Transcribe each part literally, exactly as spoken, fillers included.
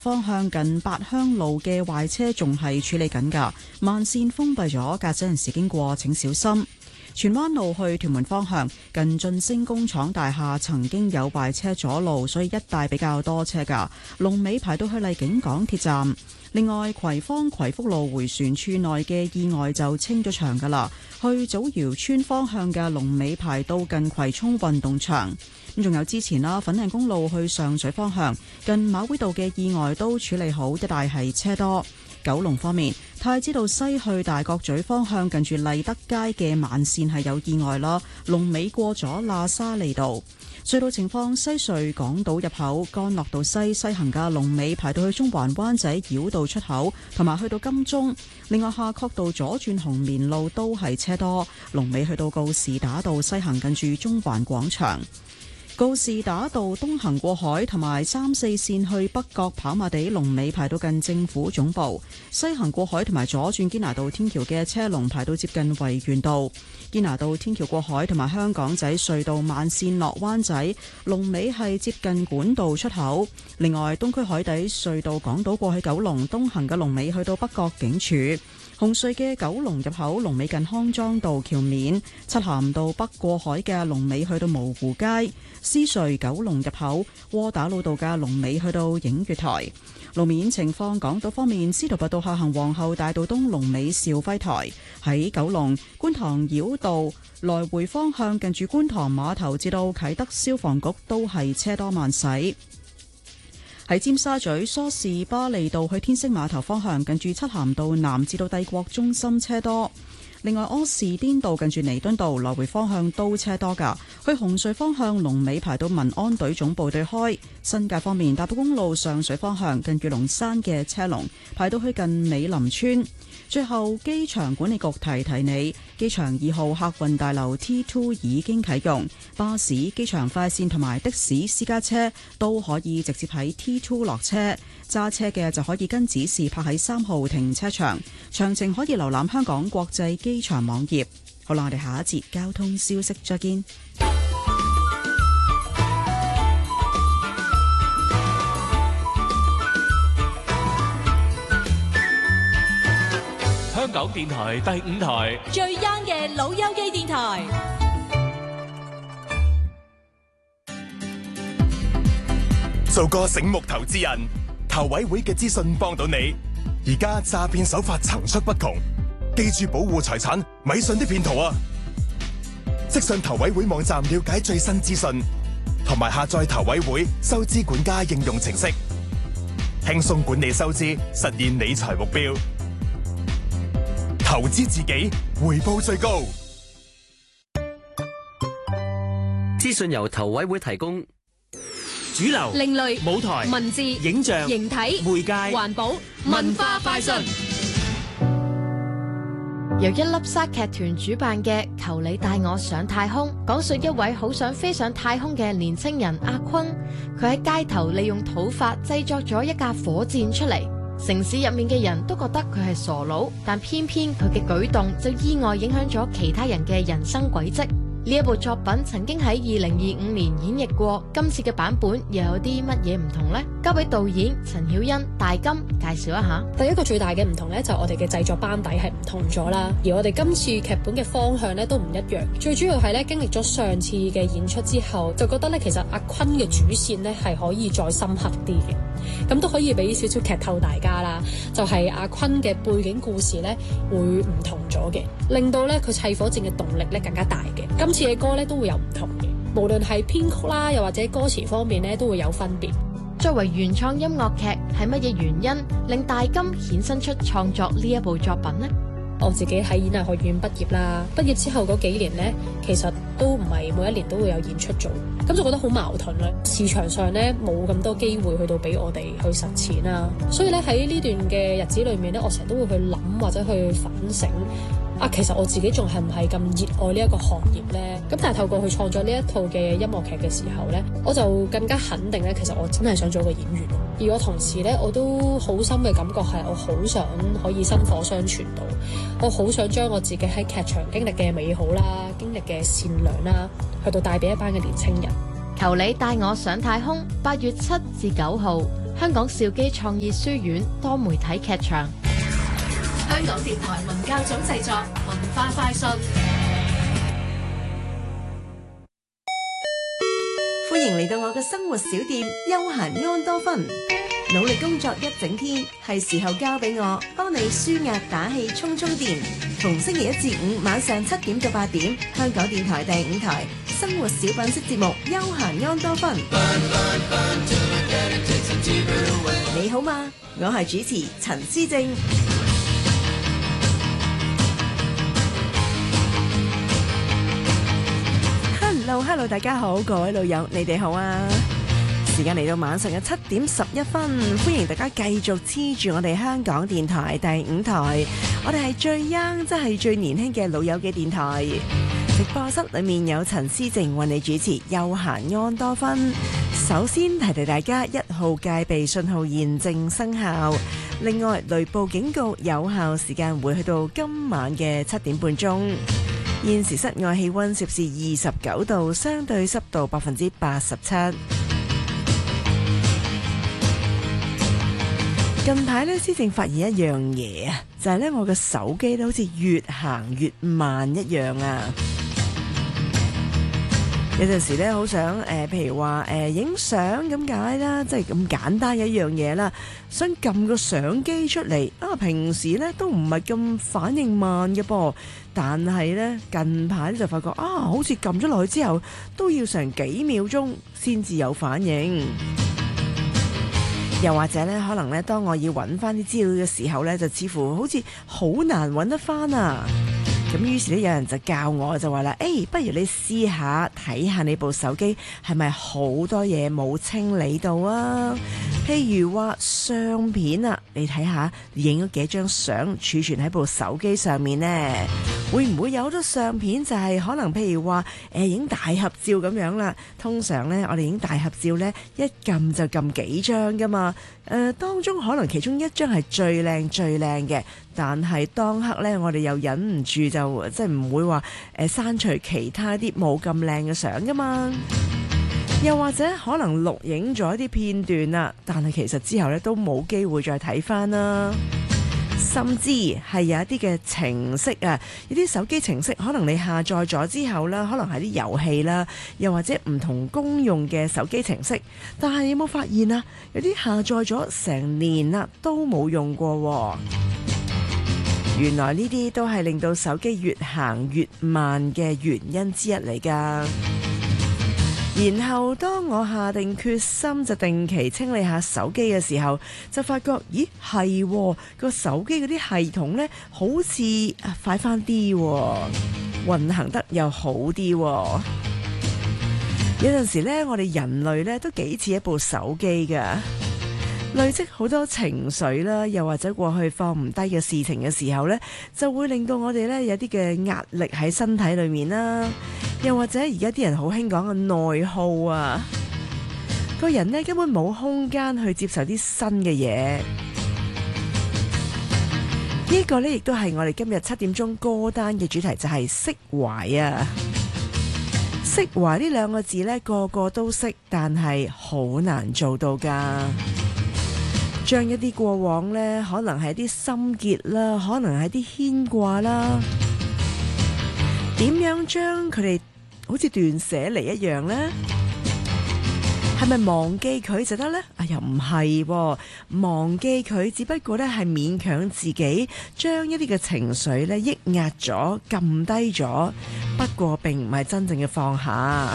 方向近八鄉路嘅壞車仲係處理緊㗎，慢線封閉咗，駕駛人士經過請小心。荃灣路去屯門方向近晉升工廠大廈曾經有壞車阻路，所以一帶比較多車㗎，龍尾排到去荔景港鐵站。另外，葵芳葵福路迴旋處內嘅意外就清咗場㗎啦，去祖堯村方向嘅龍尾排到近葵涌運動場。咁仲有之前啦，粉嶺公路去上水方向近馬會道嘅意外都處理好，一帶係車多。九龍方面，太子道西去大角咀方向近住麗德街嘅慢線係有意外啦，龍尾過咗喇沙利道。隧道情況，西隧港島入口干諾道西西行嘅龍尾排到去中環灣仔繞道出口，同埋去到金鐘。另外，夏慤道左轉紅棉路都係車多，龍尾去到告士打道西行近住中環廣場。告士打道東行過海同埋三四線去北角跑馬地龍尾排到近政府總部，西行過海同埋左轉堅拿道天橋嘅車龍排到接近維園道。堅拿道天橋過海同埋香港仔隧道慢線落灣仔龍尾係接近管道出口。另外，東區海底隧道港島過去九龍東行嘅龍尾去到北角警署。紅隧嘅九龍入口龍尾近康莊道橋面，漆咸道北過海嘅龍尾去到蕪湖街，獅隧九龍入口窩打老道嘅龍尾去到映月台。路面情況，港島方面，司徒拔道下行皇后大道東龍尾兆輝台，喺九龍觀塘繞道來回方向近住觀塘碼頭至到啟德消防局都係車多慢駛。喺尖沙咀梳士巴利道去天星碼頭方向近住漆咸道南至到帝國中心車多。另外，柯士甸道近住彌敦道來回方向都車多㗎，去紅隧方向龍尾排到民安隊總部對開。新界方面，大埔公路上水方向近住龍山嘅車龍排到去近美林村。最後，機場管理局提提你，機場二號客運大樓 T 二 已經啟用，巴士、機場快線同埋的士私家車都可以直接喺 T 二落車，揸車嘅就可以跟指示泊喺三號停車場。詳情可以瀏覽香港國際機場網頁。好啦，我哋下一節交通消息再見。 香港電台第五台最 young 嘅老友記電台， 做個醒目投資人，投委會嘅資訊幫到你。而家詐騙手法層出不窮，記住保護財產，咪信啲騙徒啊！即上投委會網站了解最新資訊，同埋下載投委會收支管家應用程式，輕鬆管理收支，實現理財目標。投資自己，回報最高。 資訊由投委會提供。 主流、 另類、 舞台、 文字、 影像、 形體、 媒介、 環保、文化快訊。 由一粒沙劇團主辦嘅《求你帶我上太空》，講述一位好想飛上太空嘅年青人阿坤，佢喺街頭利用土法製作咗一架火箭出嚟。城市入面嘅人都覺得佢係傻佬，但偏偏佢嘅舉動就意外影響咗其他人嘅人生軌跡。呢一部作品曾經喺二零二五年演繹過，今次嘅版本又有啲乜嘢唔同呢？交俾導演陳曉欣、大金介紹一下。 第一個最大嘅唔同呢，就係我哋嘅製作班底係唔同咗啦，而我哋今次劇本嘅方向呢，都唔一樣。最主要係咧經歷咗上次嘅演出之後，就覺得咧其實阿坤嘅主線呢係可以再深刻啲嘅。咁都可以俾少少劇透大家啦，就係、是、阿坤嘅背景故事咧會唔同咗嘅，令到咧佢砌火箭嘅動力咧更加大嘅。今次嘅歌咧都會有唔同嘅，無論係編曲啦，又或者歌詞方面咧都會有分別。 作為原創音樂劇，係乜嘢原因令大金衍生出創作呢一部作品呢？ 我自己喺演藝學院畢業啦，畢業之後嗰幾年呢，其實都唔係每一年都會有演出做，咁就覺得好矛盾啦。市場上呢，冇咁多機會去到俾我哋去實踐啦，所以咧喺呢段嘅日子裏面呢，我成日都會去諗或者去反省。啊，其實我自己仲係唔係咁熱愛呢一個行業呢？咁但係透過去創作呢一套嘅音樂劇嘅時候呢，我就更加肯定呢，其實我真係想做個演員。而我同時呢，我都好深嘅感覺係，我好想可以薪火相傳到，我好想將我自己喺劇場經歷嘅美好啦、經歷嘅善良啦，去到帶俾一班嘅年青人。 求你帶我上太空，八月七至九號， 香港兆基創意書院多媒體劇場。 香港電台文教組製作，文化快訊。 歡迎嚟到我嘅生活小店休閒安多芬。努力工作一整天，係時候交俾我幫你舒壓打氣充充電。逢星期一至五晚上七點到八點，香港電台第五台生活小品式節目休閒安多芬。你好嗎？我係主持陳思正。Hello Hello， 大家好，各位老友，你哋好啊！時間嚟到晚上嘅七點十一分，歡迎大家繼續黐住我哋香港電台第五台，我哋係最 young， 即係最年輕嘅老友嘅電台。直播室裏面有陳思靜為你主持休閒安多芬。首先提提大家，一號戒備信號現正生效，另外雷暴警告有效時間會去到今晚嘅七點半鐘。現時室外氣溫攝氏二十九度，相對濕度百分之八十七。近排咧，施政發現一樣嘢啊，就係咧我嘅手機咧好似越行越慢一樣啊！有陣時咧好想誒、呃，譬如話誒影相咁解啦，即係咁簡單嘅一樣嘢啦，想撳個相機出嚟啊！平時咧都唔係咁反應慢嘅噃，但係咧近排就發覺啊，好似撳咗落去之後都要成幾秒鐘先至有反應。又或者咧，可能咧，當我要揾翻啲資料嘅時候咧，就似乎好似好難揾得翻啊！咁於是咧，有人就教我就話啦，誒、欸，不如你試下睇下你部手機係咪好多嘢冇清理到啊？譬如話相片啊，你睇下影咗幾張相儲存喺部手機上面呢？會唔會有好多相片就係可能譬如話誒影大合照咁樣啦？通常呢，我哋影大合照呢，一撳就撳幾張噶嘛。誒、呃、當中可能其中一張係最靚最靚嘅，但係當刻呢，我哋又忍唔住就即係唔會話誒刪除其他啲冇咁靚嘅相噶嘛。又或者可能錄影咗一啲片段啦，但係其實之後呢都冇機會再睇翻啦。甚至係有一啲嘅程式啊，有啲手機程式可能你下載咗之後啦，可能係啲遊戲啦，又或者唔同公用嘅手機程式，但係有冇發現啊？有啲下載咗成年啦都冇用過。原來呢啲都係令到手機越行越慢嘅原因之一嚟㗎。然後當我下定決心就定期清理下手機嘅時候，就發覺咦係個手機嗰啲系統呢，好似快返啲，運行得又好啲。有陣時呢，我哋人類呢都幾似一部手機㗎，累積好多情緒啦，又或者過去放唔低嘅事情嘅時候呢，就會令到我哋呢有啲嘅壓力喺身體裏面啦。又或者而家啲人好興講嘅內耗啊，個人呢根本冇空間去接受啲新嘅嘢。呢個呢亦都係我哋今日七點鐘歌單嘅主題，就係釋懷啊。釋懷呢兩個字呢，個個都識，但係好難做到噶。將一啲過往呢，可能係啲心結啦，可能係啲牽掛啦，點樣將佢哋好似斷捨離一樣呢？係咪忘記佢就得呢？啊，又唔係喎，忘記佢只不過咧係勉強自己將一啲嘅情緒咧抑壓咗、撳低咗，不過並唔係真正嘅放下。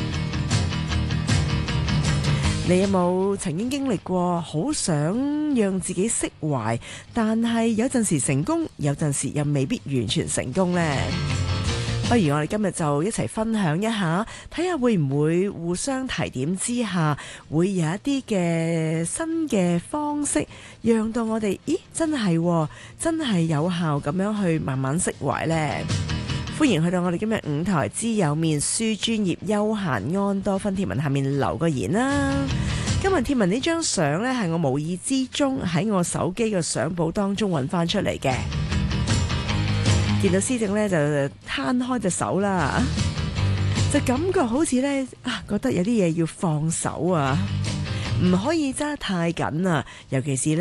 你有冇曾經經歷過好想讓自己釋懷，但係有陣時成功，有陣時又未必完全成功呢？不如我哋今日就一齊分享一下，睇下會唔會互相提點之下，會有一啲嘅新嘅方式，讓到我哋，咦，真係真係有效咁樣去慢慢釋懷呢？歡迎去到我哋今日五台之有面書專頁休閒安多芬貼文下面留個言啦。今日貼文呢張相呢，係我無意之中喺我手機嘅相簿當中揾翻出嚟嘅。見到施政咧就攤開隻手啦，就感覺好似咧啊，覺得有啲嘢要放手啊。 唔可以揸太緊啊，尤其是呢。